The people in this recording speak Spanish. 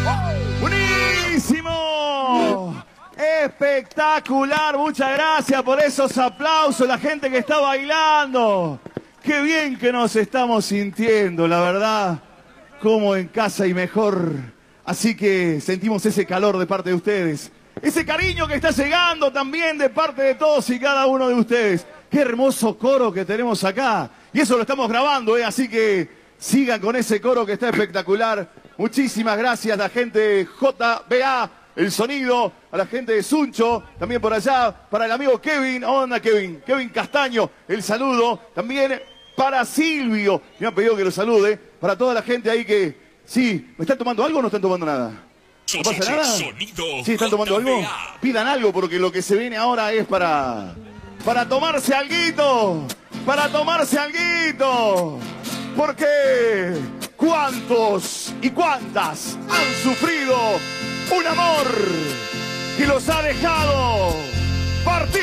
¡Buenísimo! Espectacular, muchas gracias por esos aplausos, la gente que está bailando. Qué bien que nos estamos sintiendo, la verdad, como en casa y mejor. Así que sentimos ese calor de parte de ustedes, ese cariño que está llegando también de parte de todos y cada uno de ustedes. Qué hermoso coro que tenemos acá, y eso lo estamos grabando, así que sigan con ese coro que está espectacular. Muchísimas gracias a la gente de JBA, el sonido, a la gente de Suncho, también por allá, para el amigo Kevin, onda Kevin Castaño, el saludo, también para Silvio, me han pedido que lo salude, para toda la gente ahí que, sí, ¿me están tomando algo o no están tomando nada? ¿No pasa nada? ¿Sí están tomando algo? Pidan algo porque lo que se viene ahora es para tomarse alguito, para tomarse alguito, porque ¿cuántos y cuántas han sufrido un amor que los ha dejado partir?